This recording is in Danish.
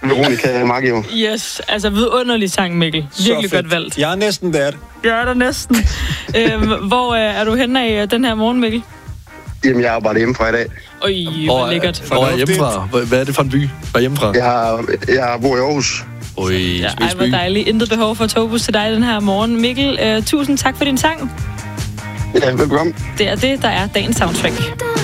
Veronica Maggio. Yes, altså vidunderlig sang, Mikkel. Virkelig godt valgt. Jeg er næsten der. Jeg er der næsten. Hvor er du henne af den her morgen, Mikkel? Jamen, jeg arbejder hjemmefra i dag. Øj, hvor lækkert. Hvor er hjemmefra? Hvad er det for en by? Hvor er hjemmefra? Jeg bor i Aarhus. Ja, hvor dejligt. Intet behov for togbus til dig den her morgen. Mikkel, tusind tak for din sang. Ja, velkommen. Det er det, der er dagens soundtrack.